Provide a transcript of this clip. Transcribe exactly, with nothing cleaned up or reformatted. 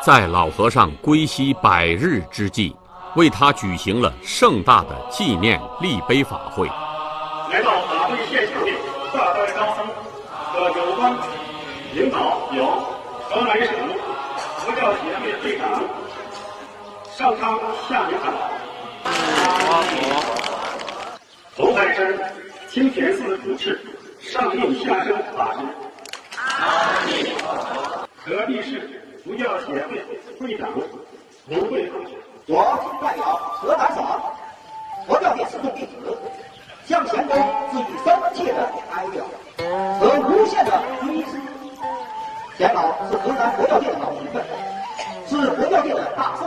在老和尚归西百日之际，为他举行了盛大的纪念立碑法会。 来到法会现场的大代高僧和有关领导有河南省佛教协会会长上苍下明堂，红海山清田寺主持上应下生法师，河北市佛教协会会长卢慧芳， 我代表河南省佛教界始终弟子，向前辈致以深切的哀悼和无限的追思。钱老是河南佛教界的老前辈，是佛教界的大圣。